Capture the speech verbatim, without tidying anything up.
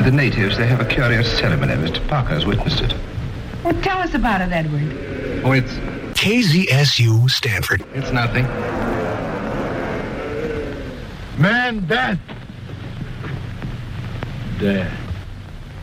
The natives, they have a curious ceremony. Mister Parker's witnessed it. Well, tell us about it, Edward. Oh, it's... K Z S U Stanford. It's nothing. Man dead. Dead.